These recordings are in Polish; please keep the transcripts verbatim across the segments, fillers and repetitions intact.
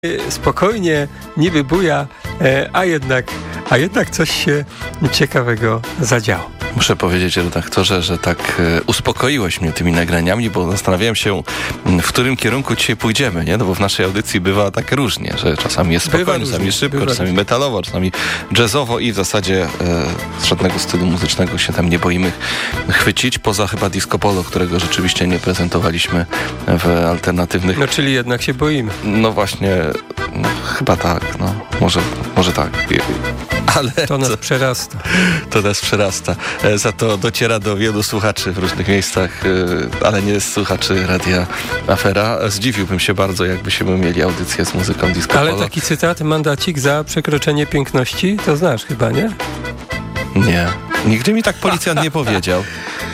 Spokojnie, niby buja, a jednak, a jednak coś się ciekawego zadziało. Muszę powiedzieć, redaktorze, że tak uspokoiłeś mnie tymi nagraniami, bo zastanawiałem się, w którym kierunku dzisiaj pójdziemy, nie? No bo w naszej audycji bywa tak różnie, że czasami jest spokojnie, czasami szybko, czasami różnie. Metalowo, czasami jazzowo i w zasadzie e, żadnego stylu muzycznego się tam nie boimy chwycić, poza chyba disco polo, którego rzeczywiście nie prezentowaliśmy w alternatywnych... No czyli jednak się boimy. No właśnie, no, chyba tak, no, może, może tak. Ale to nas to, przerasta. To nas przerasta. Za to dociera do wielu słuchaczy w różnych miejscach, ale nie słuchaczy Radia Afera. Zdziwiłbym się bardzo, jakbyśmy mieli audycję z muzyką disco Ale polo. taki cytat, mandacik za przekroczenie piękności, to znasz chyba, nie? Nie. Nigdy mi tak policjant nie powiedział.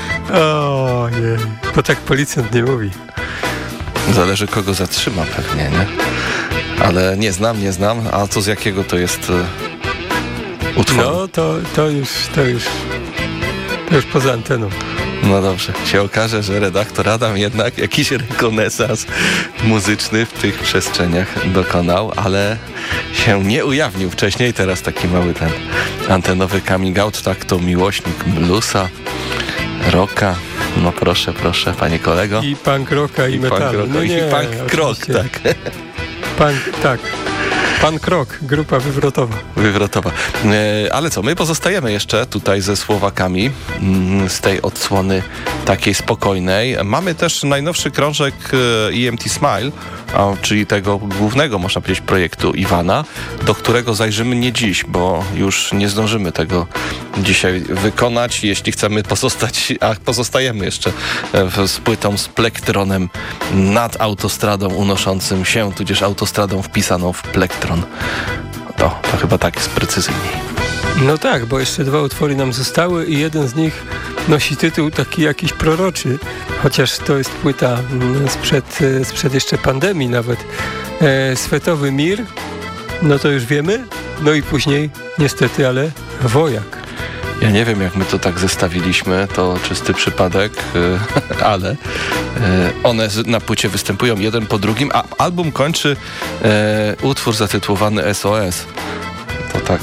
Ojej, bo tak policjant nie mówi. Zależy, kogo zatrzyma pewnie, nie? Ale nie znam, nie znam. A co z jakiego to jest... utwór? No, to, to już, to już, to już poza anteną. No dobrze, się okaże, że redaktor Adam jednak jakiś rekonesans muzyczny w tych przestrzeniach dokonał, ale się nie ujawnił wcześniej. Teraz taki mały ten antenowy coming out, tak to miłośnik bluesa, rocka. No proszę, proszę, panie kolego. I punk rocka, i, i metalu. Punk no I nie, punk rock, tak. Punk, tak. Pan Krok, grupa wywrotowa. Wywrotowa. E, ale co, my pozostajemy jeszcze tutaj ze Słowakami mm, z tej odsłony takiej spokojnej. Mamy też najnowszy krążek E M T Smile, a, czyli tego głównego, można powiedzieć, projektu Iwana, do którego zajrzymy nie dziś, bo już nie zdążymy tego dzisiaj wykonać, jeśli chcemy pozostać, a pozostajemy jeszcze w, z płytą, z plektronem nad autostradą unoszącym się, tudzież autostradą wpisaną w plektron. To, to chyba tak jest precyzyjniej. No tak, bo jeszcze dwa utwory nam zostały i jeden z nich nosi tytuł taki jakiś proroczy, chociaż to jest płyta sprzed, sprzed jeszcze pandemii nawet. E, Swetowy Mir, no to już wiemy, no i później niestety, ale Wojak. Ja nie wiem, jak my to tak zestawiliśmy, to czysty przypadek, ale one na płycie występują jeden po drugim, a album kończy utwór zatytułowany S O S. To tak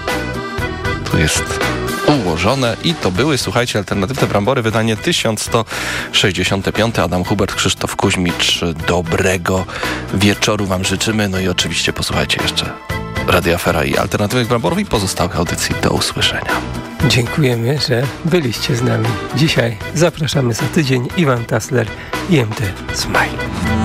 tu jest ułożone i to były, słuchajcie, Alternatywne Brambory, wydanie tysiąc sto sześćdziesiąte piąte. Adam Hubert, Krzysztof Kuźmicz, dobrego wieczoru wam życzymy, no i oczywiście posłuchajcie jeszcze Radia Afera i Alternatywnych Bramborów i pozostałych audycji. Do usłyszenia. Dziękujemy, że byliście z nami. Dzisiaj zapraszamy za tydzień. Iwan Tasler, I M T Smile.